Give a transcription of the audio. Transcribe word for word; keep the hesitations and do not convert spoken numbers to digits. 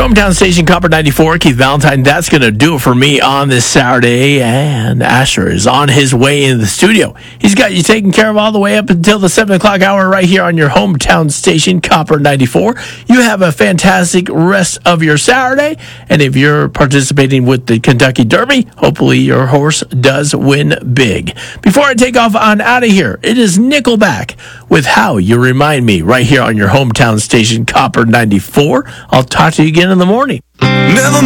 hometown station, Copper ninety-four. Keith Valentine, that's going to do it for me on this Saturday. And Asher is on his way into the studio. He's got you taken care of all the way up until the seven o'clock hour right here on your hometown station, Copper ninety-four. You have a fantastic rest of your Saturday. And if you're participating with the Kentucky Derby, hopefully your horse does win big. Before I take off on out of here, it is Nickelback with How You Remind Me right here on your hometown station, Copper ninety-four. I'll talk to you again in the morning. Never